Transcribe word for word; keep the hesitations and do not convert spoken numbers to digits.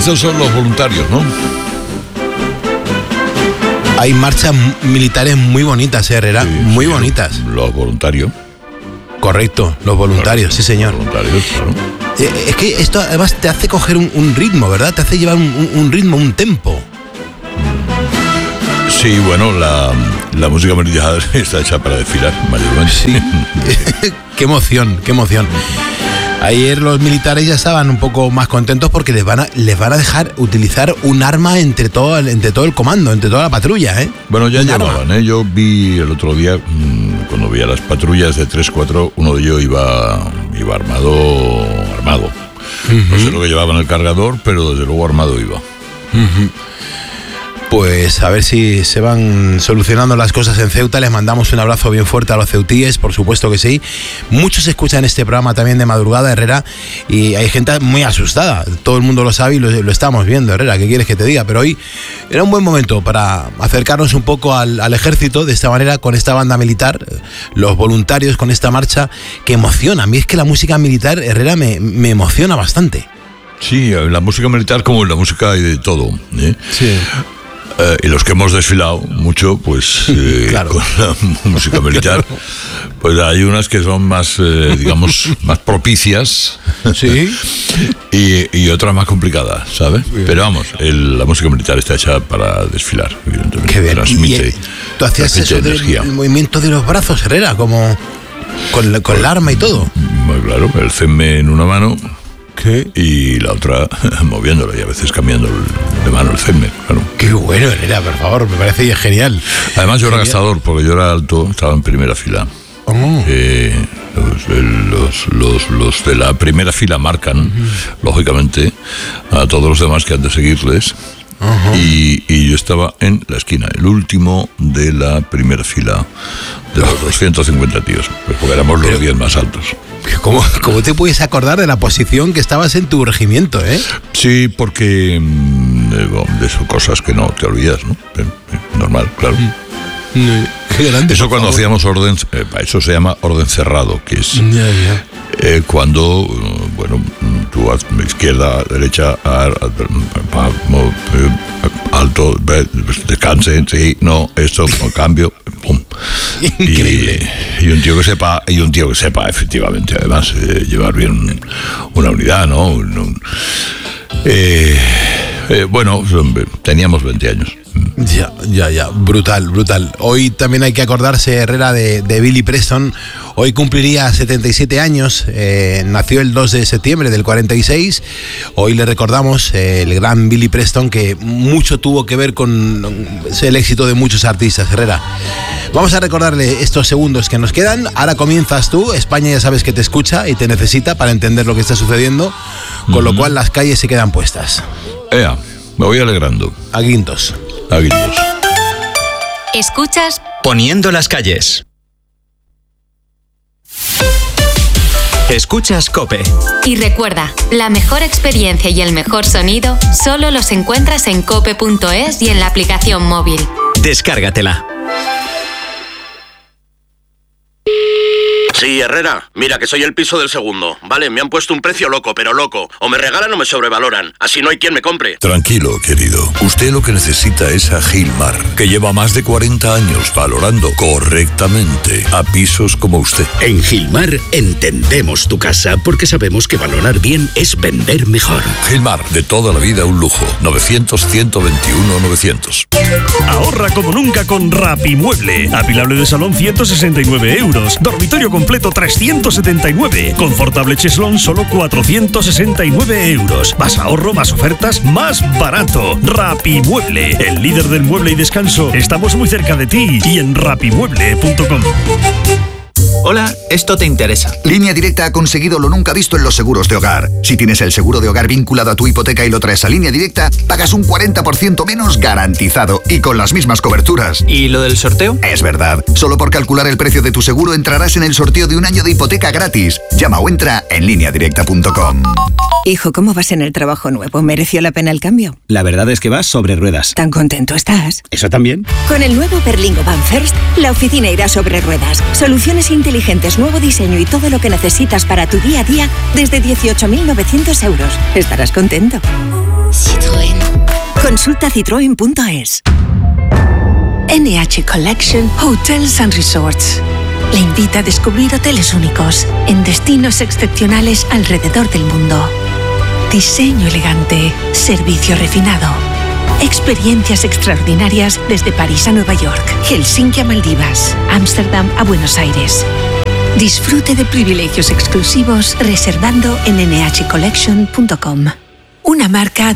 Estos son los voluntarios, ¿no? Hay marchas militares muy bonitas, Herrera, sí, muy sí, bonitas. Los voluntarios. Correcto, los voluntarios, claro, sí señor. Voluntarios, claro. Eh, es que esto además te hace coger un, un ritmo, ¿verdad? Te hace llevar un, un ritmo, un tempo. Sí, bueno, la, la música militar está hecha para desfilar, mayormente. Sí. Qué emoción, qué emoción. Ayer los militares ya estaban un poco más contentos porque les van a, les van a dejar utilizar un arma entre todo, entre todo el comando, entre toda la patrulla, ¿eh? Bueno, ya llevaban, ¿eh? Yo vi el otro día, cuando vi a las patrullas de tres cuatro, uno de ellos iba, iba armado, armado. Uh-huh. No sé lo que llevaba en el cargador, pero desde luego armado iba. Uh-huh. Pues a ver si se van solucionando las cosas en Ceuta. Les mandamos un abrazo bien fuerte a los ceutíes, por supuesto que sí. Muchos escuchan este programa también de madrugada, Herrera, y hay gente muy asustada. Todo el mundo lo sabe y lo, lo estamos viendo, Herrera. ¿Qué quieres que te diga? Pero hoy era un buen momento para acercarnos un poco al, al ejército de esta manera, con esta banda militar, los voluntarios, con esta marcha que emociona. A mí es que la música militar, Herrera, me, me emociona bastante. Sí, la música militar, como en la música hay de todo, ¿eh? Sí. Uh, y los que hemos desfilado mucho, pues eh, claro, con la música militar, pues hay unas que son más, eh, digamos, más propicias, sí, y, y otras más complicadas, ¿sabes? Bien. Pero vamos, el, la música militar está hecha para desfilar, evidentemente. Qué bien. Transmite, y, ¿tú hacías eso del el movimiento de los brazos, Herrera, como con, con pues, el arma y todo? Muy claro, el C E M E en una mano. ¿Qué? Y la otra moviéndolo y a veces cambiando de mano el C E M E, claro. Qué bueno, Herrera, por favor, me parece genial. Además yo genial. Era gastador, porque yo era alto, estaba en primera fila. Oh. Eh, los, los, los, los de la primera fila marcan, uh-huh, lógicamente, a todos los demás que han de seguirles. Uh-huh. Y, y yo estaba en la esquina, el último de la primera fila de los doscientos cincuenta tíos, pues porque éramos los diez más altos. ¿Cómo, ¿Cómo te puedes acordar de la posición que estabas en tu regimiento, eh? Sí, porque de esas cosas que no te olvidas, ¿no? Normal, claro. Qué grande. Eso cuando hacíamos orden, eh, eso se llama orden cerrado, que es ya, ya. Eh, cuando, bueno, tú a izquierda, derecha, a, a, a, a, alto, descansen, sí, no, esto, cambio, pum. Increíble. Y, y un tío que sepa, y un tío que sepa, efectivamente, además, eh, llevar bien una unidad, ¿no? Un, un, eh, eh, bueno, teníamos veinte años. Ya, ya, ya, brutal, brutal. Hoy también hay que acordarse, Herrera, de, de Billy Preston. Hoy cumpliría setenta y siete años, eh, nació el dos de septiembre del cuarenta y seis. Hoy le recordamos eh, el gran Billy Preston, que mucho tuvo que ver con el éxito de muchos artistas, Herrera. Vamos a recordarle estos segundos que nos quedan. Ahora comienzas tú. España ya sabes que te escucha y te necesita para entender lo que está sucediendo, con uh-huh, lo cual las calles se quedan puestas. Ea, me voy alegrando. A guintos. A guindos. Escuchas Poniendo las calles. Escuchas COPE. Y recuerda, la mejor experiencia y el mejor sonido solo los encuentras en cope punto es y en la aplicación móvil. Descárgatela. Sí, Herrera, mira que soy el piso del segundo. Vale, me han puesto un precio loco, pero loco. O me regalan o me sobrevaloran. Así no hay quien me compre. Tranquilo, querido. Usted lo que necesita es a Gilmar, que lleva más de cuarenta años valorando correctamente a pisos como usted. En Gilmar entendemos tu casa porque sabemos que valorar bien es vender mejor. Gilmar, de toda la vida un lujo. novecientos, ciento veintiuno, novecientos. Ahorra como nunca con Rapimueble. Apilable de salón ciento sesenta y nueve euros. Dormitorio completo trescientos setenta y nueve. Confortable cheslón solo cuatrocientos sesenta y nueve euros. Más ahorro, más ofertas, más barato. Rapimueble, el líder del mueble y descanso. Estamos muy cerca de ti y en rapimueble punto com. Hola, esto te interesa. Línea Directa ha conseguido lo nunca visto en los seguros de hogar. Si tienes el seguro de hogar vinculado a tu hipoteca y lo traes a Línea Directa, pagas un cuarenta por ciento menos garantizado y con las mismas coberturas. ¿Y lo del sorteo? Es verdad. Solo por calcular el precio de tu seguro entrarás en el sorteo de un año de hipoteca gratis. Llama o entra en línea directa punto com. Hijo, ¿cómo vas en el trabajo nuevo? ¿Mereció la pena el cambio? La verdad es que vas sobre ruedas. ¿Tan contento estás? ¿Eso también? Con el nuevo Berlingo Van First, la oficina irá sobre ruedas. Soluciones inteligentes inteligentes, nuevo diseño y todo lo que necesitas para tu día a día desde dieciocho mil novecientos euros. Estarás contento. Citroën. Consulta citroen punto es. N H Collection Hotels and Resorts le invita a descubrir hoteles únicos en destinos excepcionales alrededor del mundo. Diseño elegante, servicio refinado, experiencias extraordinarias desde París a Nueva York, Helsinki a Maldivas, Ámsterdam a Buenos Aires. Disfrute de privilegios exclusivos reservando en N H collection punto com. Una marca